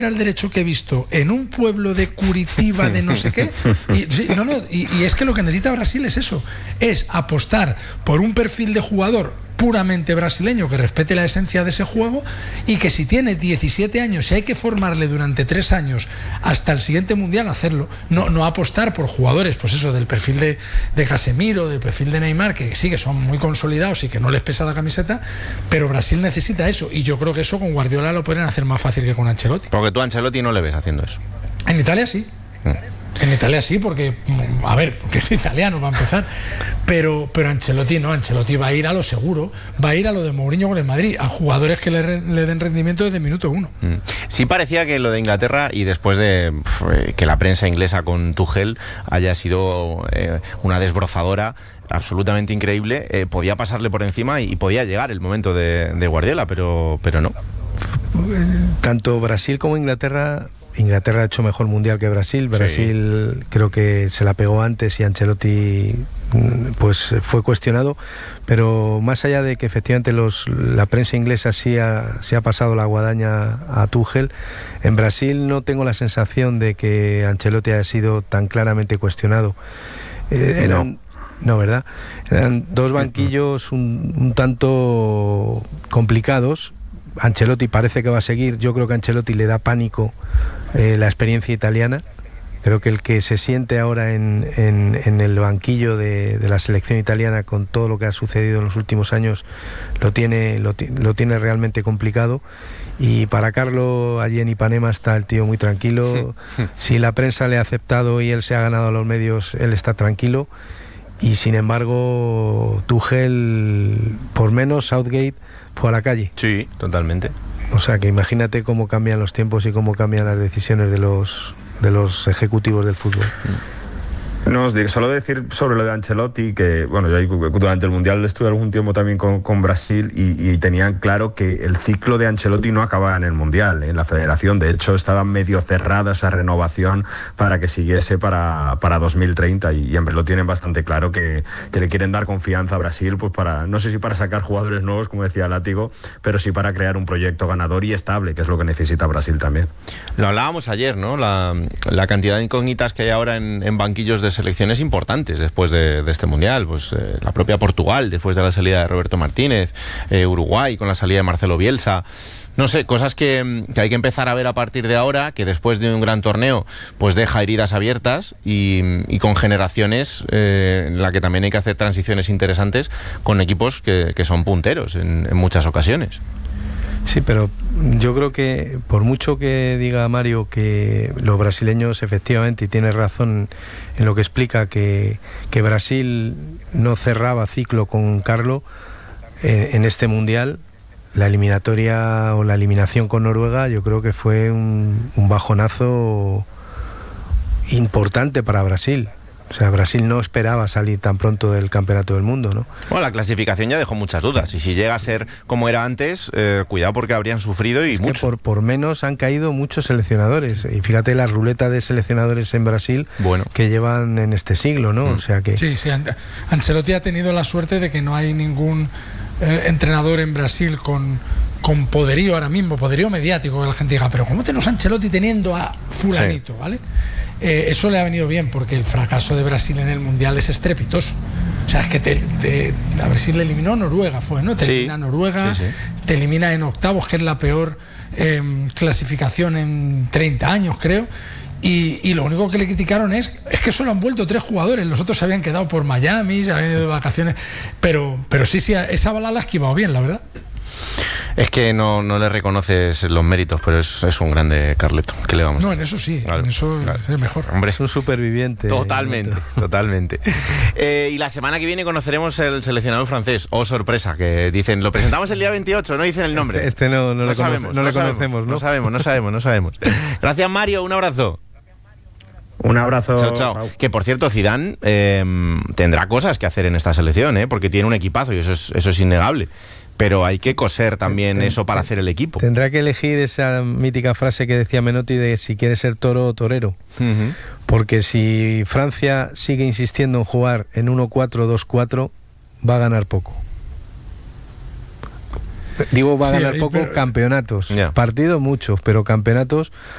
lateral derecho que he visto en un pueblo de Curitiba de no sé qué, y es que lo que necesita Brasil es eso, es apostar por un perfil de jugador puramente brasileño que respete la esencia de ese juego, y que si tiene 17 años y hay que formarle durante 3 años hasta el siguiente mundial, hacerlo, no apostar por jugadores pues eso, del perfil de Casemiro, del perfil de Neymar, que sí que son muy consolidados y que no les pesa la camiseta, pero Brasil necesita eso, y yo creo que eso con Guardiola lo pueden hacer más fácil que con Ancelotti. Porque tú a Ancelotti no le ves haciendo eso. En Italia sí. En Italia sí, porque, a ver, porque es italiano para empezar, pero Ancelotti no, Ancelotti va a ir a lo seguro, va a ir a lo de Mourinho con el Madrid, a jugadores que le den rendimiento desde el minuto 1. Sí parecía que lo de Inglaterra, y después de que la prensa inglesa con Tuchel haya sido una desbrozadora absolutamente increíble, podía pasarle por encima y podía llegar el momento de Guardiola, pero no. Tanto Brasil como Inglaterra ha hecho mejor mundial que Brasil. Brasil sí, creo que se la pegó antes y Ancelotti pues fue cuestionado, pero más allá de que efectivamente la prensa inglesa sí ha pasado la guadaña a Tuchel, en Brasil no tengo la sensación de que Ancelotti haya sido tan claramente cuestionado. No, ¿verdad? Eran dos banquillos un tanto complicados. Ancelotti parece que va a seguir. Yo creo que a Ancelotti le da pánico la experiencia italiana. Creo que el que se siente ahora en el banquillo de la selección italiana, con todo lo que ha sucedido en los últimos años, lo tiene realmente complicado. Y para Carlo, allí en Ipanema, está el tío muy tranquilo. Si la prensa le ha aceptado y él se ha ganado a los medios, él está tranquilo. Y sin embargo, Tuchel, por menos, Southgate fue a la calle. Sí, totalmente. O sea que imagínate cómo cambian los tiempos y cómo cambian las decisiones de los ejecutivos del fútbol. No, solo decir sobre lo de Ancelotti, que bueno, yo durante el Mundial estuve algún tiempo también con Brasil y tenían claro que el ciclo de Ancelotti no acababa en el Mundial, en la federación. De hecho, estaba medio cerrada esa renovación para que siguiese para 2030, y lo tienen bastante claro, que le quieren dar confianza a Brasil, pues para, no sé si para sacar jugadores nuevos, como decía Látigo, pero sí para crear un proyecto ganador y estable, que es lo que necesita Brasil también. Lo hablábamos ayer, ¿no? La cantidad de incógnitas que hay ahora en banquillos de selecciones importantes después de este Mundial, pues la propia Portugal después de la salida de Roberto Martínez, Uruguay con la salida de Marcelo Bielsa, no sé, cosas que hay que empezar a ver a partir de ahora, que después de un gran torneo pues deja heridas abiertas y con generaciones en la que también hay que hacer transiciones interesantes con equipos que son punteros en muchas ocasiones. Sí, pero yo creo que por mucho que diga Mario que los brasileños efectivamente, y tiene razón en lo que explica, que Brasil no cerraba ciclo con Carlo en este Mundial, la eliminatoria o la eliminación con Noruega yo creo que fue un bajonazo importante para Brasil. O sea, Brasil no esperaba salir tan pronto del Campeonato del Mundo, ¿no? Bueno, la clasificación ya dejó muchas dudas. Y si llega a ser como era antes, cuidado, porque habrían sufrido y mucho. Que por menos han caído muchos seleccionadores. Y fíjate la ruleta de seleccionadores en Brasil que llevan en este siglo, ¿no? O sea que... Sí, Ancelotti ha tenido la suerte de que no hay ningún entrenador en Brasil con poderío ahora mismo, poderío mediático, que la gente diga, pero ¿cómo tenemos a Ancelotti teniendo a fulanito, ¿vale? Eso le ha venido bien, porque el fracaso de Brasil en el Mundial es estrepitoso. O sea, es que a Brasil le eliminó Noruega, ¿no? Te elimina Noruega, te elimina en octavos, que es la peor clasificación en 30 años, creo. Y lo único que le criticaron es que solo han vuelto 3 jugadores, los otros se habían quedado por Miami, se habían ido de vacaciones. Pero sí, esa bala la ha esquivado bien, la verdad. Es que no le reconoces los méritos, pero es un grande Carleto. ¿Qué le vamos? No, en eso sí, claro, en eso es el mejor. Hombre, es un superviviente. Totalmente. Y la semana que viene conoceremos el seleccionador francés. Oh, sorpresa, que dicen, lo presentamos el día 28, no dicen el nombre. Este no le conocemos, ¿no? No sabemos. Gracias, Mario, un abrazo. Un abrazo. Chao. Que por cierto, Zidane tendrá cosas que hacer en esta selección, porque tiene un equipazo y eso es innegable. Pero hay que coser también eso para hacer el equipo. Tendrá que elegir esa mítica frase que decía Menotti de si quiere ser toro o torero. Porque si Francia sigue insistiendo en jugar en 1-4-2-4, va a ganar poco. Digo, va a ganar poco campeonatos. Partidos muchos, pero campeonatos